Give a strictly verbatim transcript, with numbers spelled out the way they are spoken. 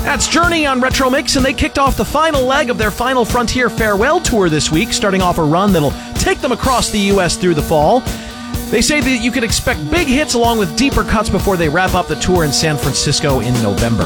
That's Journey on Retro Mix, and they kicked off the final leg of their Final Frontier Farewell Tour this week, starting off a run that'll take them across the U S through the fall. They say that you could expect big hits along with deeper cuts before they wrap up the tour in San Francisco in November.